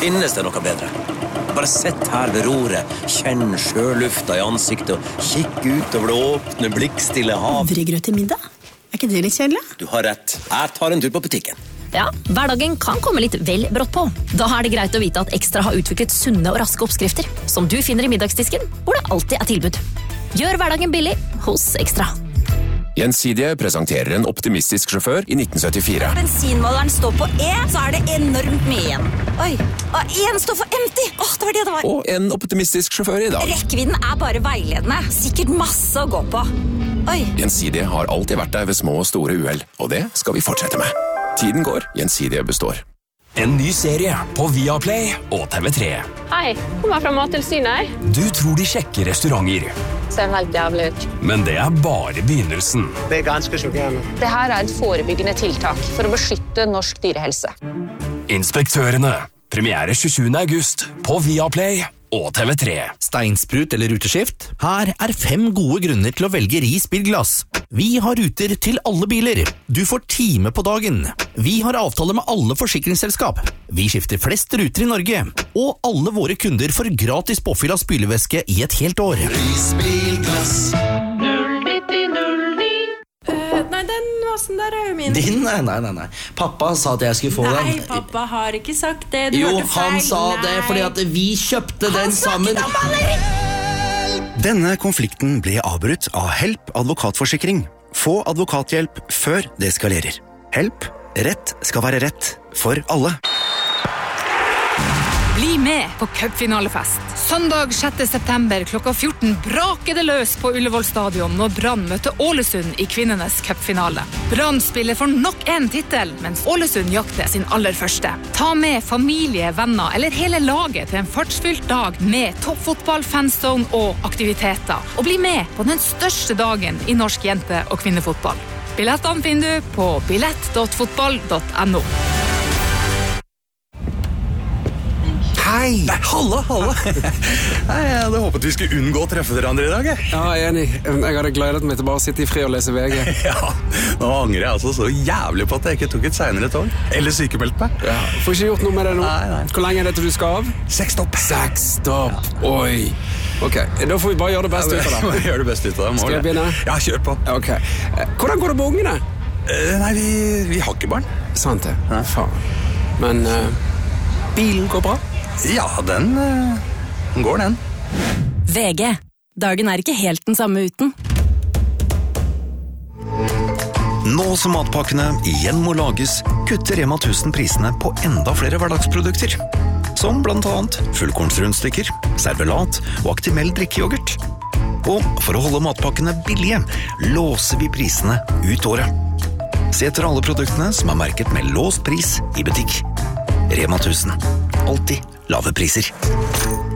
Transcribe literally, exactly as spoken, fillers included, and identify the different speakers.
Speaker 1: Finnes det noe bedre? Bare sett her ved roret, kjenn sjølufta i ansiktet og kikk ut over det åpne, blikkstille hav.
Speaker 2: Havregrøt til middag? Er ikke det litt kjedelig?
Speaker 1: Du har rett. Jeg tar en tur på butikken.
Speaker 3: Ja, hverdagen kan komme litt vel brått på. Da er det greit å vite at Ekstra har utviklet sunne og raske oppskrifter, som du finner i middagsdisken, hvor det alltid er tilbud. Gjør hverdagen billig hos Ekstra.
Speaker 4: Gjensidige presenterer en optimistisk sjåfør i nitten syttifire.
Speaker 5: Bensinmåleren står på E, så er det enormt mye igjen. Oi, og en står for empty. Åh, det var det det var.
Speaker 4: Og en optimistisk sjåfør i dag.
Speaker 5: Rekkevidden er bare veiledende. Sikkert masse å gå på. Oi.
Speaker 4: Gjensidige har alltid vært der ved små og store uhell, og det skal vi fortsette med. Tiden går, Gjensidige består.
Speaker 6: En ny serie på Viaplay og T V tre.
Speaker 7: Hei, kommer fra Mattilsynet.
Speaker 6: Du tror de sjekker restauranter.
Speaker 7: Ser helt jævlig ut.
Speaker 6: Men det er bare begynnelsen.
Speaker 8: Det er ganske sjokkerende.
Speaker 7: Det her er et forebyggende tiltak for å beskytte norsk dyrehelse.
Speaker 6: Inspektørene. Premiere tjuesjuende august på Viaplay og T V tre.
Speaker 9: Steinsprut eller ruteskift? Her er fem gode grunner til å velge Ris bilglass. Vi har ruter til alle biler. Du får time på dagen. Vi har avtale med alle forsikringsselskap. Vi skifter flest ruter i Norge. Og alle våre kunder får gratis påfyll av spylevæske i et helt år.
Speaker 10: Ris bilglass.
Speaker 11: null nitti null ni. Uh, nei, den vasen der er jo min.
Speaker 12: Din? Nei, nei, nei, nei. Pappa sa at jeg skulle få
Speaker 11: nei,
Speaker 12: den.
Speaker 11: Nei, pappa har ikke sagt det. Du
Speaker 12: jo,
Speaker 11: hørte feil.
Speaker 12: Han sa
Speaker 11: nei.
Speaker 12: det fordi at vi kjøpte
Speaker 11: han
Speaker 12: den sammen.
Speaker 11: Han snakket om baller!
Speaker 13: Denne konflikten ble avbrutt av Help advokatforsikring. Få advokathjelp før det eskalerer. Help. Rett skal være rett for alle.
Speaker 14: Bli med på cupfinalefest. Søndag sjette september klokka fjorten braker det løs på Ullevål stadion når Brann møter Ålesund i kvinnenes cupfinale. Brann spiller for nok en titel, mens Ålesund jakter sin aller første. Ta med familie, venner eller hele laget til en fartsfylt dag med toppfotball, fanzone og aktiviteter. Og bli med på den største dagen i norsk jente- og kvinnefotball. Billettene finner du på billett punktum fotball punktum no.
Speaker 15: Hei! Nei, halla, halla! Nei, jeg hadde håpet vi skulle unngå å treffe dere andre i dag. Jeg.
Speaker 16: Ja, jeg er enig. Jeg hadde gledet meg til bare å sitte i fri og lese V G.
Speaker 15: Ja, nå angrer jeg altså så jævlig på at jeg ikke tok et senere tog. Eller sykemeldt meg.
Speaker 16: Ja, får ikke gjort noe med det nå.
Speaker 15: Nei, nei.
Speaker 16: Hvor lenge er det til du skal av?
Speaker 15: Seks stopp.
Speaker 16: Seks stopp. Ja. Oi. Ok, da får vi bare gjøre det beste ut av det.
Speaker 15: Gjør det beste ut av det.
Speaker 16: Skal jeg begynne?
Speaker 15: Ja, kjør på.
Speaker 16: Ok. Hvordan går det med ungene?
Speaker 15: Uh, nei, vi, vi har ikke barn.
Speaker 16: Sant det. Ja. Faen. Men uh, bilen går bra?
Speaker 15: Ja, den, den går den.
Speaker 3: V G. Dagen er ikke helt den samme uten.
Speaker 13: Nå som matpakkene igjen må lages, kutter Rema tusen prisene på enda flere hverdagsprodukter. Som blant annet fullkornsrundstykker, servelat og Actimel drikkeyoghurt. Og for å holde matpakkene billige, låser vi prisene ut året. Se etter alle produktene som er merket med låst pris i butikk. Rema tusen. Alltid lave priser.